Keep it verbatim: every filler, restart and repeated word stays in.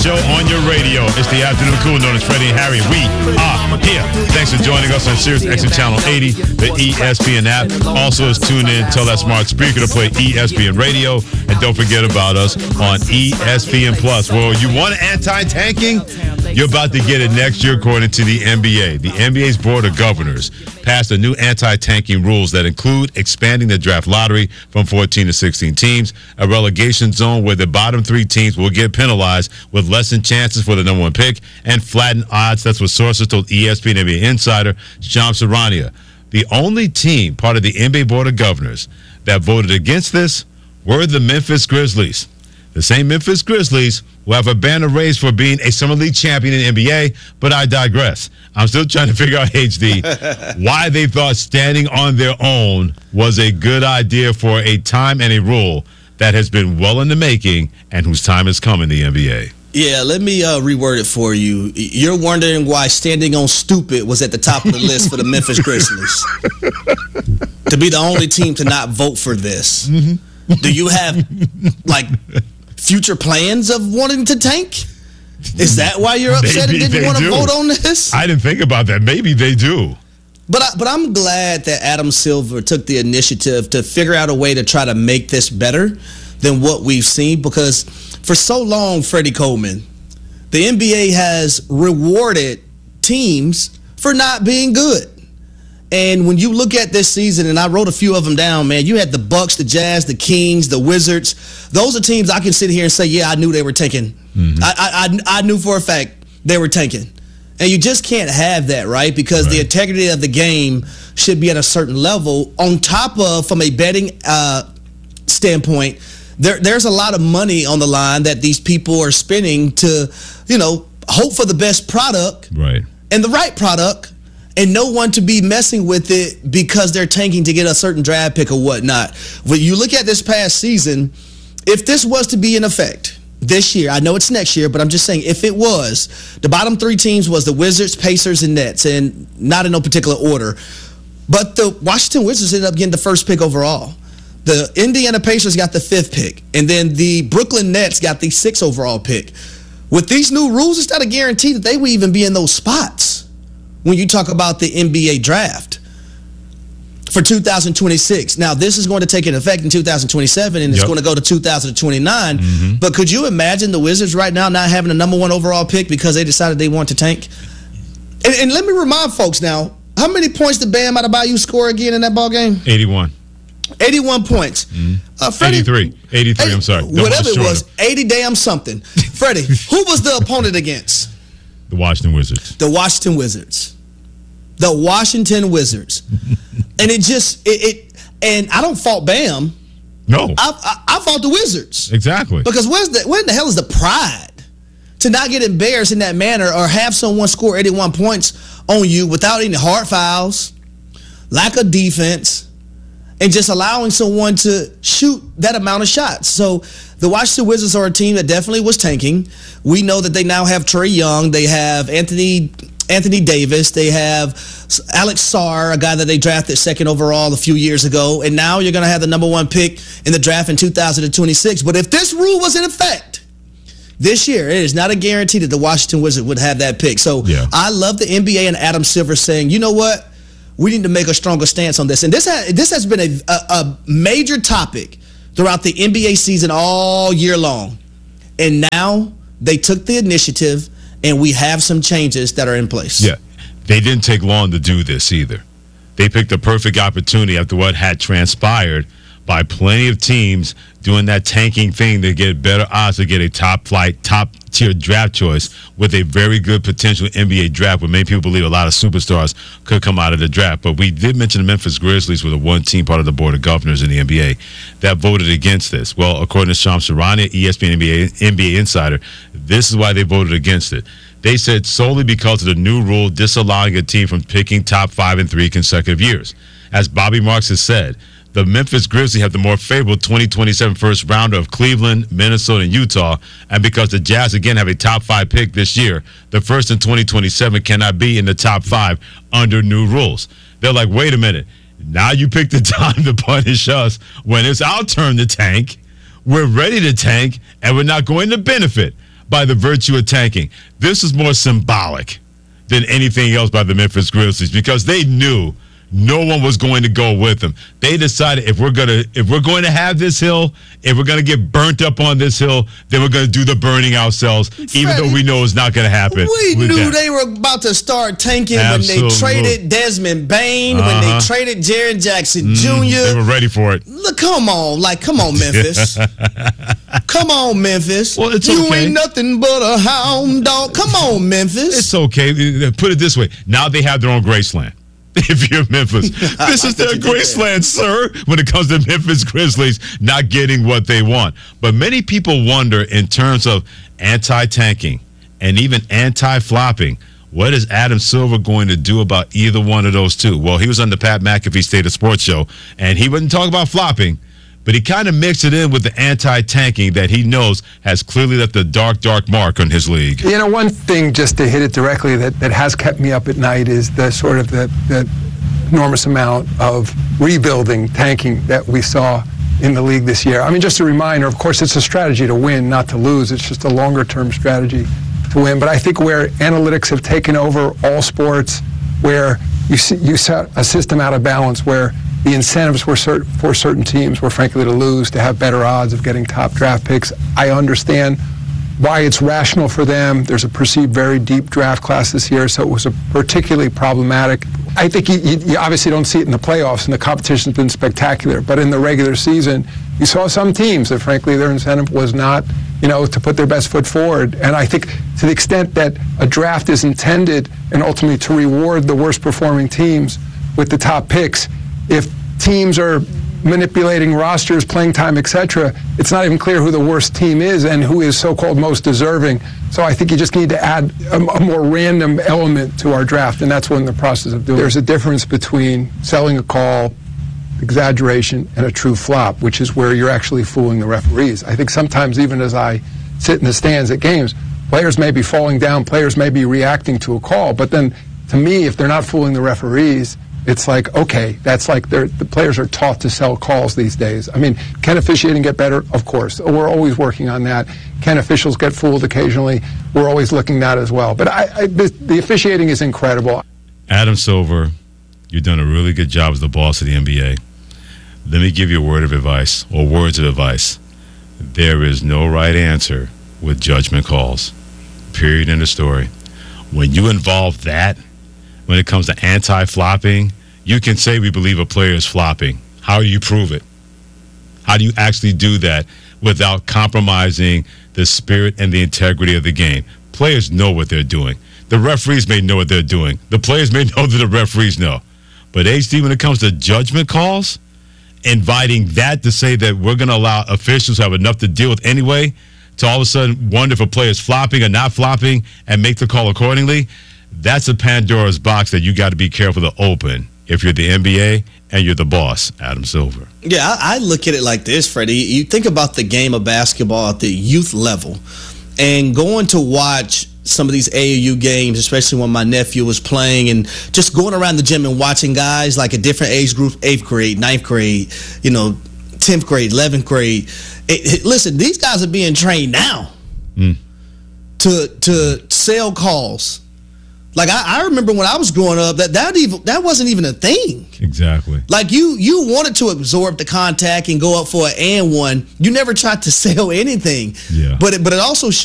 show on your radio. It's the afternoon cool known as Freddie and Harry. We are here. Thanks for joining us on Sirius X M Channel eighty, the E S P N app. Also, is tuned in. Tell that smart speaker to play E S P N Radio. And don't forget about us on E S P N Plus. Well, you want anti-tanking? You're about to get it next year, according to the N B A. The N B A's Board of Governors passed a new anti-tanking rules that include expanding the draft lottery from fourteen to sixteen teams, a relegation zone where the bottom three teams will get penalized with lessened chances for the number one pick, and flattened odds. That's what sources told E S P N N B A insider Shams Charania. The only team part of the N B A Board of Governors that voted against this were the Memphis Grizzlies. The same Memphis Grizzlies will have a banner raised for being a Summer League champion in the N B A, but I digress. I'm still trying to figure out, H D, why they thought standing on their own was a good idea for a time and a rule that has been well in the making and whose time has come in the N B A. Yeah, let me uh, reword it for you. You're wondering why standing on stupid was at the top of the list for the Memphis Grizzlies. To be the only team to not vote for this. Mm-hmm. Do you have, like, future plans of wanting to tank? Is that why you're upset Maybe and didn't want to vote on this? I didn't think about that. Maybe they do. But I, but I'm glad that Adam Silver took the initiative to figure out a way to try to make this better than what we've seen, because for so long, Freddie Coleman, the N B A has rewarded teams for not being good. And when you look at this season, and I wrote a few of them down, man, you had the Bucks, the Jazz, the Kings, the Wizards. Those are teams I can sit here and say, yeah, I knew they were tanking. Mm-hmm. I, I I knew for a fact they were tanking. And you just can't have that, right? Because right. the integrity of the game should be at a certain level. On top of, from a betting uh, standpoint, there there's a lot of money on the line that these people are spending to, you know, hope for the best product. Right. And the right product. And no one to be messing with it because they're tanking to get a certain draft pick or whatnot. When you look at this past season, if this was to be in effect this year, I know it's next year, but I'm just saying if it was, the bottom three teams was the Wizards, Pacers, and Nets, and not in no particular order. But the Washington Wizards ended up getting the first pick overall. The Indiana Pacers got the fifth pick, and then the Brooklyn Nets got the sixth overall pick. With these new rules, it's not a guarantee that they would even be in those spots when you talk about the N B A draft for two thousand twenty-six. Now, this is going to take an effect in two thousand twenty-seven, and it's yep. going to go to two thousand twenty-nine. Mm-hmm. But could you imagine the Wizards right now not having a number one overall pick because they decided they want to tank? And, and let me remind folks now, how many points did Bam Adebayo score again in that ball game? eighty-one. eighty-one points. Mm-hmm. Uh, Freddie, eighty-three. eighty-three, eighty, I'm sorry. Don't whatever it was, eighty damn something. Freddie, who was the opponent against? The Washington Wizards. The Washington Wizards. The Washington Wizards. And it just, it, it, and I don't fault Bam. No. I, I, I fault the Wizards. Exactly. Because where's the, where in the hell is the pride to not get embarrassed in that manner or have someone score eighty-one points on you without any hard fouls, lack of defense, and just allowing someone to shoot that amount of shots? So the Washington Wizards are a team that definitely was tanking. We know that they now have Trae Young. They have Anthony Anthony Davis. They have Alex Sarr, a guy that they drafted second overall a few years ago. And now you're going to have the number one pick in the draft in two thousand twenty-six. But if this rule was in effect this year, it is not a guarantee that the Washington Wizards would have that pick. So yeah. I love the N B A and Adam Silver saying, you know what? We need to make a stronger stance on this. And this has, this has been a, a, a major topic throughout the N B A season all year long. And now they took the initiative, and we have some changes that are in place. Yeah. They didn't take long to do this either. They picked the perfect opportunity after what had transpired by plenty of teams doing that tanking thing to get better odds to get a top flight, top tier draft choice with a very good potential N B A draft where many people believe a lot of superstars could come out of the draft. But we did mention the Memphis Grizzlies were the one team part of the Board of Governors in the N B A that voted against this. Well, according to Shams Charania, E S P N N B A, N B A insider, this is why they voted against it. They said solely because of the new rule disallowing a team from picking top five in three consecutive years. As Bobby Marks has said, the Memphis Grizzlies have the more favorable twenty twenty-seven first rounder of Cleveland, Minnesota, and Utah. And because the Jazz, again, have a top five pick this year, the first in twenty twenty-seven cannot be in the top five under new rules. They're like, wait a minute. Now you pick the time to punish us when it's our turn to tank. We're ready to tank, and we're not going to benefit by the virtue of tanking. This is more symbolic than anything else by the Memphis Grizzlies because they knew no one was going to go with them. They decided if we're gonna if we're going to have this hill, if we're going to get burnt up on this hill, then we're going to do the burning ourselves, Freddie, even though we know it's not going to happen. We knew that. they were about to start tanking Absolutely. when they traded Desmond Bain, uh-huh. when they traded Jaren Jackson mm, Junior They were ready for it. Look, come on, like, come on, Memphis. Come on, Memphis. Well, it's you okay. ain't nothing but a hound dog. Come on, Memphis. It's okay. Put it this way. Now they have their own Graceland. If you're Memphis, this is their Graceland, sir, when it comes to Memphis Grizzlies not getting what they want. But many people wonder in terms of anti-tanking and even anti-flopping, what is Adam Silver going to do about either one of those two? Well, he was on the Pat McAfee State of Sports show, and he wouldn't talk about flopping, but he kind of mixed it in with the anti-tanking that he knows has clearly left a dark, dark mark on his league. You know, one thing, just to hit it directly, that, that has kept me up at night is the sort of the, the enormous amount of rebuilding, tanking that we saw in the league this year. I mean, just a reminder, of course, it's a strategy to win, not to lose. It's just a longer-term strategy to win. But I think where analytics have taken over all sports, where you, see, you set a system out of balance, where the incentives were cert- for certain teams were frankly to lose, to have better odds of getting top draft picks. I understand why it's rational for them. There's a perceived very deep draft class this year, so it was a particularly problematic. I think you, you, you obviously don't see it in the playoffs, and the competition's been spectacular. But in the regular season, you saw some teams that frankly their incentive was not, you know, to put their best foot forward. And I think to the extent that a draft is intended and ultimately to reward the worst performing teams with the top picks, if teams are manipulating rosters, playing time, et cetera, it's not even clear who the worst team is and who is so-called most deserving. So I think you just need to add a, a more random element to our draft, and that's what in the process of doing. There's a difference between selling a call, exaggeration, and a true flop, which is where you're actually fooling the referees. I think sometimes even as I sit in the stands at games, players may be falling down, players may be reacting to a call, but then to me, if they're not fooling the referees, it's like, okay, that's like they're, the players are taught to sell calls these days. I mean, can officiating get better? Of course. We're always working on that. Can officials get fooled occasionally? We're always looking at that as well. But I, I, the, the officiating is incredible. Adam Silver, you've done a really good job as the boss of the N B A. Let me give you a word of advice, or words of advice. There is no right answer with judgment calls. Period. End of story. When you involve that, when it comes to anti-flopping, you can say we believe a player is flopping. How do you prove it? How do you actually do that without compromising the spirit and the integrity of the game? Players know what they're doing. The referees may know what they're doing. The players may know that the referees know. But H D, when it comes to judgment calls, inviting that to say that we're going to allow officials who have enough to deal with anyway to all of a sudden wonder if a player is flopping or not flopping and make the call accordingly, that's a Pandora's box that you got to be careful to open if you're the N B A and you're the boss, Adam Silver. Yeah, I, I look at it like this, Freddie. You think about the game of basketball at the youth level and going to watch some of these A A U games, especially when my nephew was playing, and just going around the gym and watching guys like a different age group, eighth grade, ninth grade, you know, tenth grade, eleventh grade. It, it, listen, these guys are being trained now mm. to to sell calls. Like I, I remember when I was growing up, that that even that wasn't even a thing. Exactly. Like you you wanted to absorb the contact and go up for an and one. You never tried to sell anything. Yeah. But it, but it also showed